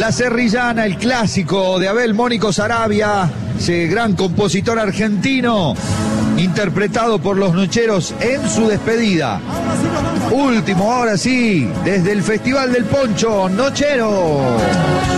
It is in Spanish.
La Serrillana, el clásico de Abel Mónico Sarabia, ese gran compositor argentino, interpretado por los Nocheros en su despedida. Último, ahora sí, desde el Festival del Poncho, Nochero.